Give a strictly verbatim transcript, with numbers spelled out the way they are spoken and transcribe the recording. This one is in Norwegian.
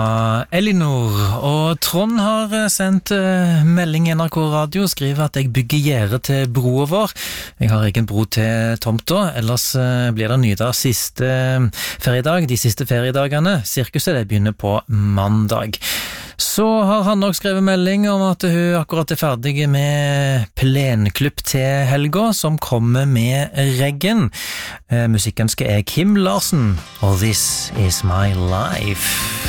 Elinor, og Trond har sendt melding i N R K Radio, skriver at jeg bygger gjerde til broa vår. Jeg har egen bro til tomta, ellers blir det Nydar siste feriedag, de siste feriedagene. Sirkuset det begynner på mandag. Så har han også skrevet melding om at hun akkurat er ferdig med plenklubb til helga, som kommer med regn. Musikkønske er Kim Larsen, og This Is My Life.